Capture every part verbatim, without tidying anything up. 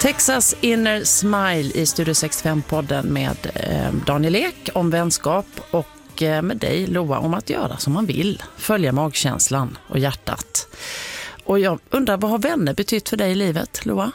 Texas Inner Smile i Studio sextiofem-podden med eh, Daniel Ek om vänskap och eh, med dig, Loa, om att göra som man vill. Följa magkänslan och hjärtat. Och jag undrar, vad har vänner betytt för dig i livet, Loa?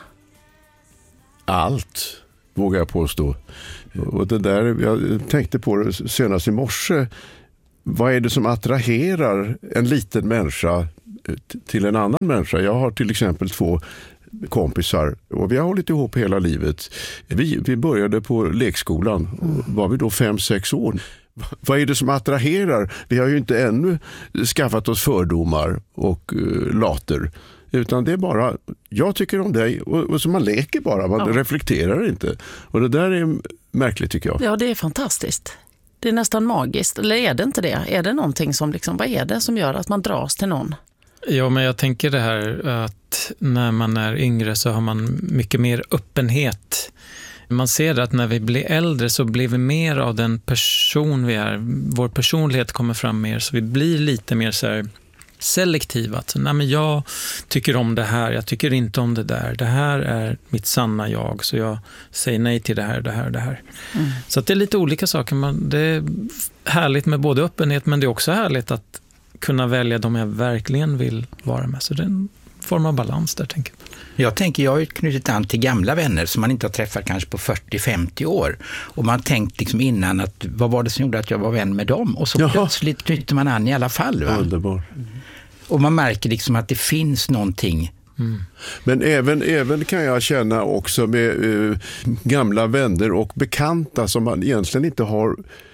Allt, vågar jag påstå. Och det där, jag tänkte på det senast i morse. Vad är det som attraherar en liten människa till en annan människa? Jag har till exempel två kompisar och vi har hållit ihop hela livet. Vi, vi började på lekskolan och var vi då fem, sex år. Vad är det som attraherar? Vi har ju inte ännu skaffat oss fördomar och uh, later. Utan det är bara, jag tycker om dig och, och så man leker bara, man ja. reflekterar inte. Och det där är märkligt tycker jag. Ja, det är fantastiskt. Det är nästan magiskt, eller är det inte det? Är det någonting som liksom, vad är det som gör att man dras till någon? Ja, men jag tänker det här att när man är yngre så har man mycket mer öppenhet. Man ser att när vi blir äldre så blir vi mer av den person vi är. Vår personlighet kommer fram mer, så vi blir lite mer så här selektiva. Så, nej, men jag tycker om det här, jag tycker inte om det där. Det här är mitt sanna jag, så jag säger nej till det här, det här, det här. Mm. Så att det är lite olika saker. Man, det är härligt med både öppenhet, men det är också härligt att kunna välja de jag verkligen vill vara med. Så det är en form av balans där, tänker jag. Jag tänker, jag har ju knutit an till gamla vänner som man inte har träffat kanske på fyrtio femtio år. Och man tänkt liksom innan att vad var det som gjorde att jag var vän med dem? Och så Jaha. plötsligt knyter man an i alla fall. Va? Underbar. Och man märker liksom att det finns någonting. Mm. Men även, även kan jag känna också med uh, gamla vänner och bekanta som man egentligen inte har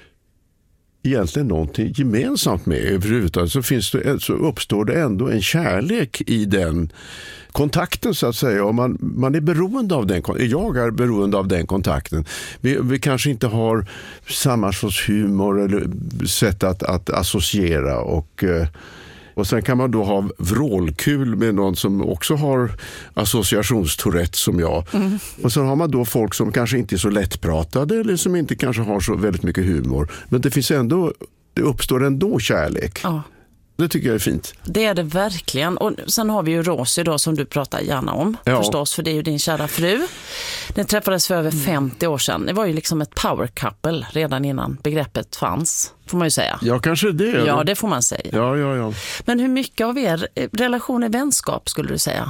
egentligen någonting gemensamt med överhuvudtaget, så, finns det, så uppstår det ändå en kärlek i den kontakten så att säga, och man, man är beroende av den, jag är beroende av den kontakten. Vi, vi kanske inte har samma sorts humor eller sätt att, att associera och Och sen kan man då ha vrålkul med någon som också har associationstourette som jag. Mm. Och sen har man då folk som kanske inte är så lättpratade eller som inte kanske har så väldigt mycket humor. Men det finns ändå, det uppstår ändå kärlek. Ja. Det tycker jag är fint. Det är det verkligen. Och sen har vi ju Rosie då som du pratar gärna om. Ja. Förstås, för det är ju din kära fru. Den träffades för över femtio år sedan. Det var ju liksom ett power couple redan innan begreppet fanns, får man ju säga. Ja, kanske det. Eller? Ja, det får man säga. Ja, ja, ja. Men hur mycket av er relation är vänskap, skulle du säga?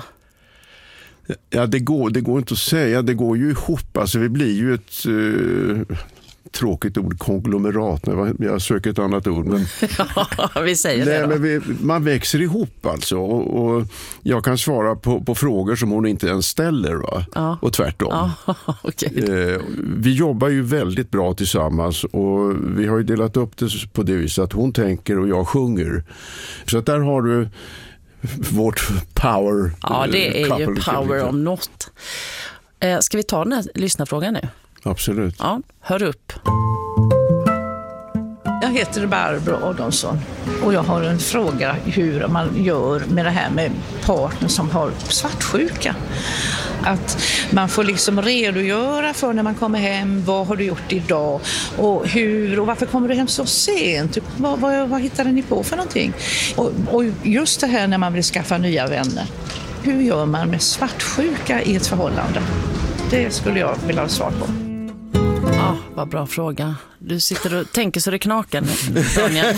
Ja, det går, det går inte att säga. Det går ju ihop. Alltså, vi blir ju ett... Uh... tråkigt ord, konglomerat. Jag söker ett annat ord. Men, ja, vi säger nej, det då. Men vi, man växer ihop alltså. Och, och jag kan svara på, på frågor som hon inte ens ställer. Va? Ja. Och tvärtom. Ja, okay. eh, vi jobbar ju väldigt bra tillsammans. Och vi har ju delat upp det på det viset att hon tänker och jag sjunger. Så att där har du vårt power. Ja, det är ju power om något. Eh, ska vi ta den här lyssnarfrågan nu? Absolut. Ja, hör upp. Jag heter Barbro Adolfsson och jag har en fråga hur man gör med det här med partner som har svartsjuka. Att man får liksom redogöra för när man kommer hem, vad har du gjort idag och hur och varför kommer du hem så sent? Vad, vad, vad hittade ni på för någonting? Och, och just det här när man vill skaffa nya vänner. Hur gör man med svartsjuka i ett förhållande? Det skulle jag vilja ha svar på. Ja, vad bra fråga. Du sitter och tänker så det knakar nu, Daniel.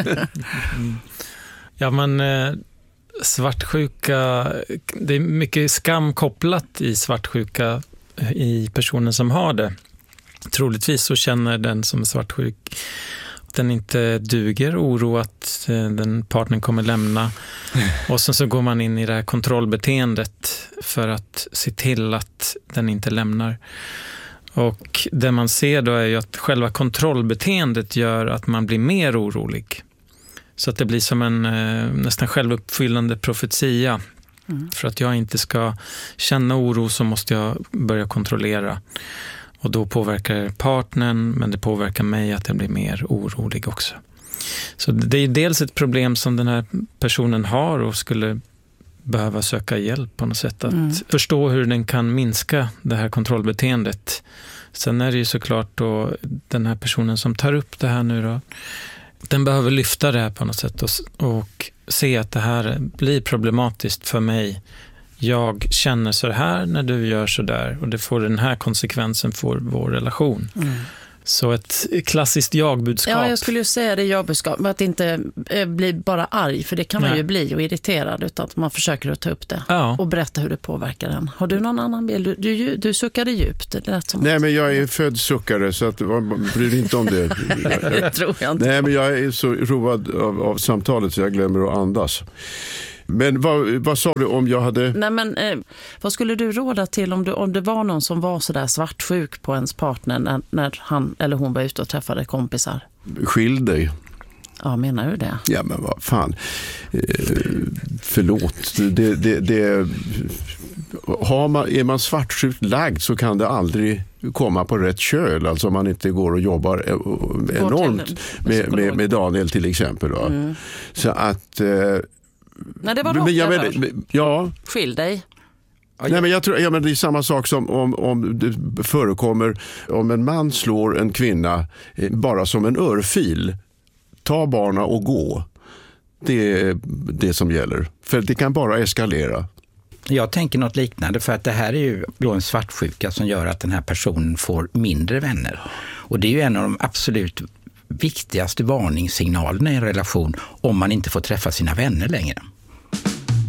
Ja, men eh, svartsjuka, det är mycket skam kopplat i svartsjuka i personen som har det. Troligtvis så känner den som är svartsjuk att den inte duger, oro att eh, den partnern kommer lämna. Och sen så går man in i det här kontrollbeteendet för att se till att den inte lämnar. Och det man ser då är ju att själva kontrollbeteendet gör att man blir mer orolig. Så att det blir som en eh, nästan självuppfyllande profetia. Mm. För att jag inte ska känna oro så måste jag börja kontrollera. Och då påverkar partnern, men det påverkar mig att jag blir mer orolig också. Så det är dels ett problem som den här personen har och skulle behöva söka hjälp på något sätt. Att mm. förstå hur den kan minska det här kontrollbeteendet. Sen är det ju såklart då den här personen som tar upp det här nu då. Den behöver lyfta det här på något sätt och, och se att det här blir problematiskt för mig jag känner så här när du gör så där och det får den här konsekvensen för vår relation. Mm. Så ett klassiskt jag-budskap. Ja, jag skulle ju säga det jag-budskap. Att inte eh, bli bara arg, för det kan man Nej. ju bli och irriterad, utan att man försöker att ta upp det ja. och berätta hur det påverkar den. Har du någon annan bild? Du, du, du suckade djupt. Det lät som Nej, men jag är född suckare, så att, bryr dig inte om det. Det tror jag inte. Nej, men jag är så road av, av samtalet så jag glömmer att andas. Men vad, vad sa du om jag hade... Nej, men eh, vad skulle du råda till om, du, om det var någon som var så där svartsjuk på ens partner när, när han eller hon var ute och träffade kompisar? Skilj dig. Ja, menar du det? Ja, men vad fan. Eh, förlåt. Det, det, det, har man, är man svartsjukt lagd så kan det aldrig komma på rätt köl. Alltså om man inte går och jobbar enormt med, med, med Daniel till exempel. Va? Mm. Så att... Eh, Nej, det var men, jag men, ja. Skilj dig. Nej, men jag tror, ja, men det är samma sak som om, om det förekommer om en man slår en kvinna eh, bara som en örfil. Ta barna och gå. Det är det som gäller. För det kan bara eskalera. Jag tänker något liknande, för att det här är ju då en svartsjuka som gör att den här personen får mindre vänner. Och det är ju en av de absolut viktigaste varningssignalerna i en relation om man inte får träffa sina vänner längre.